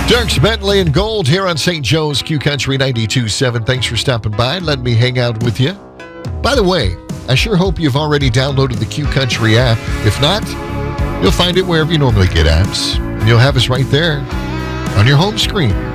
Dirks Bentley and Gold here on St. Joe's Q Country 92.7. Thanks for stopping by and letting me hang out with you. By the way, I sure hope you've already downloaded the Q Country app. If not, you'll find it wherever you normally get apps. And you'll have us right there on your home screen.